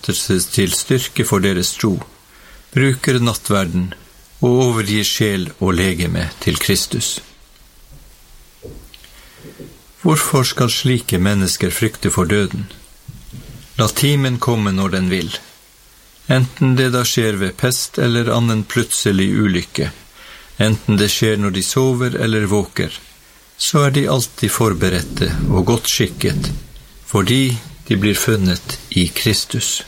forlåtelse til styrke for deres tro, bruker nattverden og overgir sjel og legeme til Kristus. Hvorfor skal slike mennesker frykte for døden? La timen komme når den vil. Enten det da skjer ved pest eller annen plutselig ulykke, enten det skjer når de sover eller våker, så de alltid forberedte og godt skikket, fordi de blir funnet i Kristus.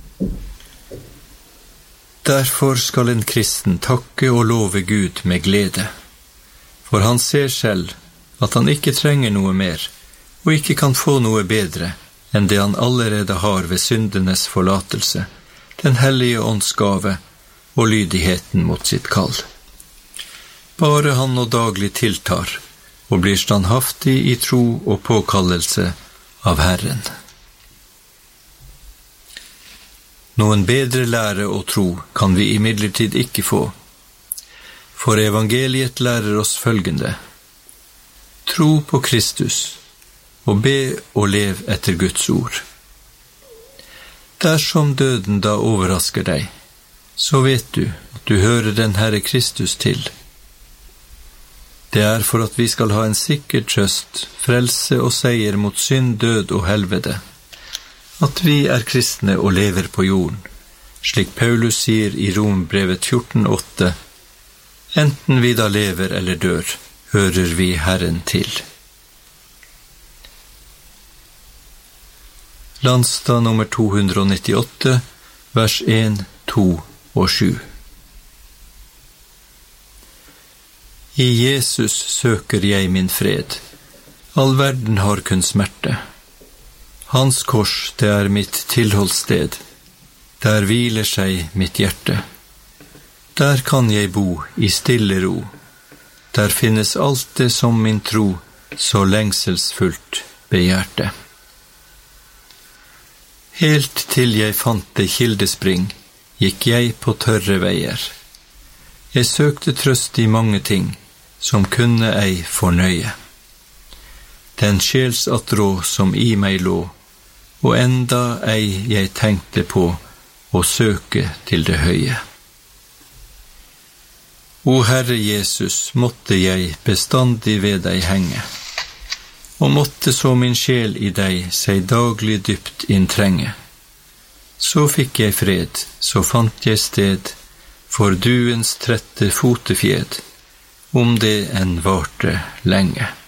Derfor skal en kristen takke og love Gud med glede, for han ser selv at han ikke trenger noe mer, og ikke kan få noe bedre enn det han allerede har ved syndenes forlatelse, den hellige åndsgave og lydigheten mot sitt kall. Bare han nå daglig tiltar, og blir standhaftig i tro og påkallelse av Herren. Noen bedre lære og tro kan vi imidlertid ikke få, for evangeliet lærer oss følgende: tro på Kristus, og be og lev etter Guds ord. Dersom døden da overrasker deg, så vet du at du hører den Herre Kristus til. Det for at vi skal ha en sikker trøst, frelse og seier mot synd, død og helvete, at vi kristne og lever på jorden, slik Paulus sier i Rombrevet 14,8, enten vi da lever eller dør, hører vi Herren til. Landstad nummer 298, vers 1, 2 og 7. I Jesus søker jeg min fred. All verden har kun smerte. Hans kors, det mitt tilholdssted. Der hviler seg mitt hjerte. Der kan jeg bo i stille ro. Der finnes alt det som min tro så lengselsfullt begjærte. Helt til jeg fant det kildespring, gikk jeg på tørre veier. Jeg søkte trøst i mange ting, som kunne ei fornøye. Den sjelsattrå som i meg lå, og enda ei jeg tenkte på å søke til det høye. O Herre Jesus, måtte jeg bestandig ved deg henge, og måtte så min sjel i deg seg daglig dypt inntrenge. Så fikk jeg fred, så fant jeg sted for duens trette fotefjed, om det enn varte lenge.